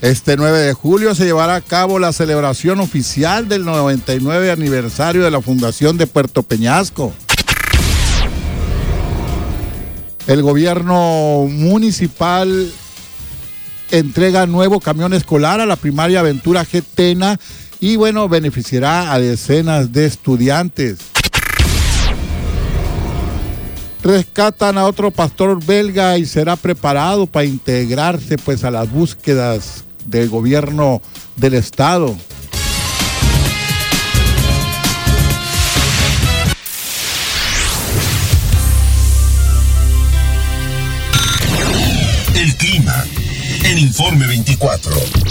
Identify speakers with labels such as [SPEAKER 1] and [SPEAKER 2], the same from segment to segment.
[SPEAKER 1] Este 9 de julio se llevará a cabo la celebración oficial del 99 aniversario de la fundación de Puerto Peñasco. El gobierno municipal entrega nuevo camión escolar a la primaria Aventura Getena y beneficiará a decenas de estudiantes. Rescatan a otro pastor belga y será preparado para integrarse a las búsquedas del gobierno del estado.
[SPEAKER 2] El clima en Informe 24.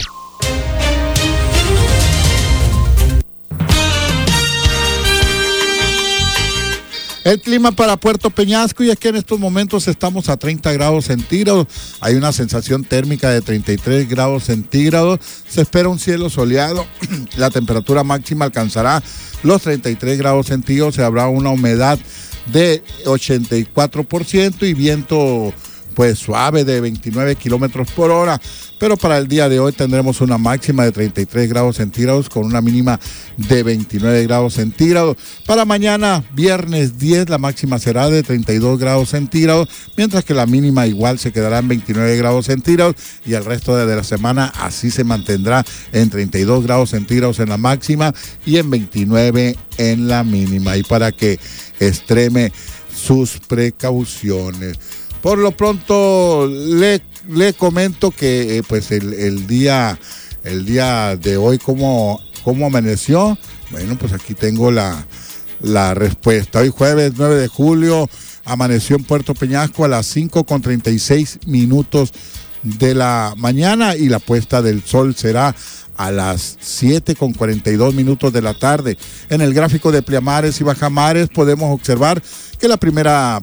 [SPEAKER 1] El clima para Puerto Peñasco, y es que en estos momentos estamos a 30 grados centígrados, hay una sensación térmica de 33 grados centígrados, se espera un cielo soleado, la temperatura máxima alcanzará los 33 grados centígrados, se habrá una humedad de 84% y viento suave de 29 kilómetros por hora, pero para el día de hoy tendremos una máxima de 33 grados centígrados con una mínima de 29 grados centígrados. Para mañana, viernes 10, la máxima será de 32 grados centígrados, mientras que la mínima igual se quedará en 29 grados centígrados y el resto de la semana así se mantendrá en 32 grados centígrados en la máxima y en 29 en la mínima, y para que extreme sus precauciones. Por lo pronto le comento que el día de hoy cómo amaneció. Bueno, pues aquí tengo la respuesta. Hoy jueves 9 de julio amaneció en Puerto Peñasco a las 5:36 de la mañana y la puesta del sol será a las 7:42 de la tarde. En el gráfico de pleamares y bajamares podemos observar que la primera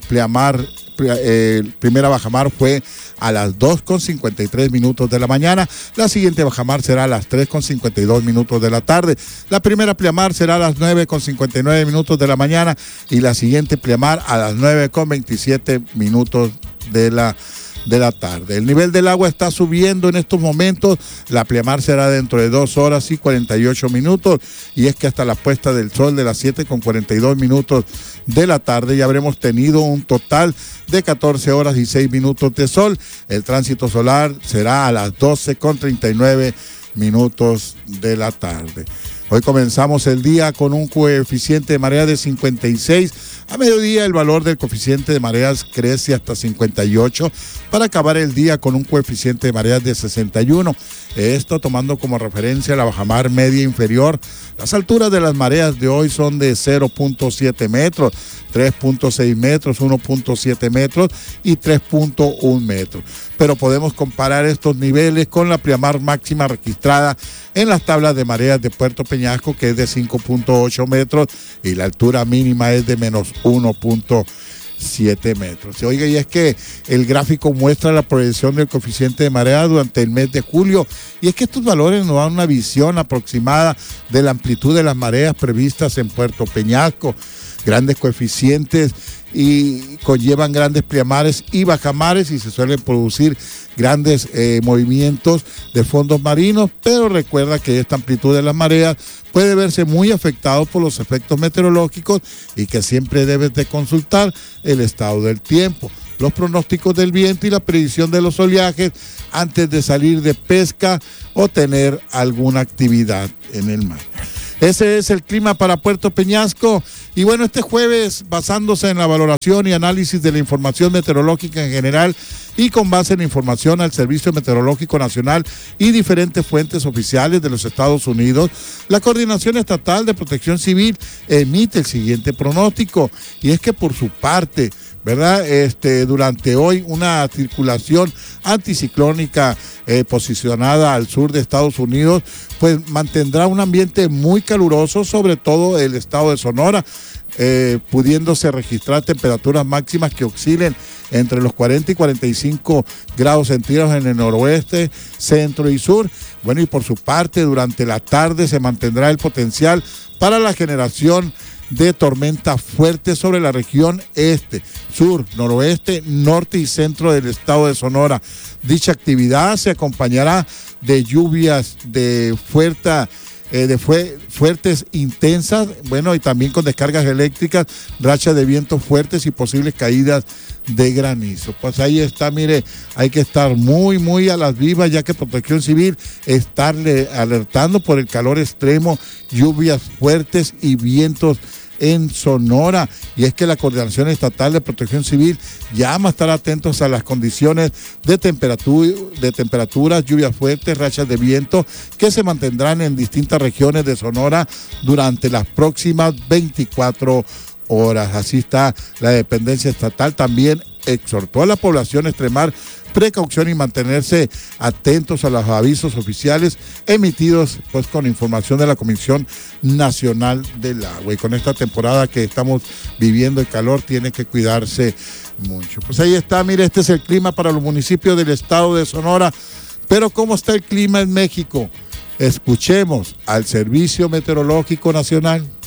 [SPEAKER 1] bajamar fue a las 2:53 de la mañana, la siguiente bajamar será a las 3:52 de la tarde, la primera pleamar será a las 9:59 de la mañana y la siguiente pleamar a las 9:27 de la tarde. El nivel del agua está subiendo en estos momentos, la pleamar será dentro de 2 horas y 48 minutos, y es que hasta la puesta del sol de las 7:42 de la tarde ya habremos tenido un total de 14 horas y 6 minutos de sol. El tránsito solar será a las 12:39 de la tarde. Hoy comenzamos el día con un coeficiente de marea de 56. A mediodía el valor del coeficiente de mareas crece hasta 58 para acabar el día con un coeficiente de mareas de 61. Esto tomando como referencia la bajamar media inferior. Las alturas de las mareas de hoy son de 0.7 metros, 3.6 metros, 1.7 metros y 3.1 metros. Pero podemos comparar estos niveles con la pleamar máxima registrada en las tablas de mareas de Puerto Peñasco, que es de 5.8 metros, y la altura mínima es de menos 1.7 metros. Oiga, y es que el gráfico muestra la proyección del coeficiente de marea durante el mes de julio, y es que estos valores nos dan una visión aproximada de la amplitud de las mareas previstas en Puerto Peñasco. Grandes coeficientes y conllevan grandes pleamares y bajamares, y se suelen producir grandes movimientos de fondos marinos, pero recuerda que esta amplitud de las mareas puede verse muy afectado por los efectos meteorológicos y que siempre debes de consultar el estado del tiempo, los pronósticos del viento y la predicción de los oleajes antes de salir de pesca o tener alguna actividad en el mar. Ese es el clima para Puerto Peñasco. Y bueno, este jueves, basándose en la valoración y análisis de la información meteorológica en general y con base en información al Servicio Meteorológico Nacional y diferentes fuentes oficiales de los Estados Unidos, la Coordinación Estatal de Protección Civil emite el siguiente pronóstico. Y es que por su parte, ¿verdad? Durante hoy una circulación anticiclónica posicionada al sur de Estados Unidos, pues mantendrá un ambiente muy caluroso, sobre todo el estado de Sonora, pudiéndose registrar temperaturas máximas que oscilen entre los 40 y 45 grados centígrados en el noroeste, centro y sur. Bueno, y por su parte, durante la tarde se mantendrá el potencial para la generación de tormentas fuertes sobre la región este, sur, noroeste, norte y centro del estado de Sonora. Dicha actividad se acompañará de lluvias fuertes, intensas, bueno, y también con descargas eléctricas, rachas de vientos fuertes y posibles caídas de granizo. Pues ahí está, mire, hay que estar muy, muy a las vivas, ya que Protección Civil está alertando por el calor extremo, lluvias fuertes y vientos en Sonora, y es que la Coordinación Estatal de Protección Civil llama a estar atentos a las condiciones de temperaturas, lluvias fuertes, rachas de viento que se mantendrán en distintas regiones de Sonora durante las próximas 24 horas. Así está la dependencia estatal. También exhortó a la población a extremar precaución y mantenerse atentos a los avisos oficiales emitidos pues con información de la Comisión Nacional del Agua. Y con esta temporada que estamos viviendo, el calor, tiene que cuidarse mucho. Pues ahí está, mire, este es el clima para los municipios del estado de Sonora. Pero ¿cómo está el clima en México? Escuchemos al Servicio Meteorológico Nacional.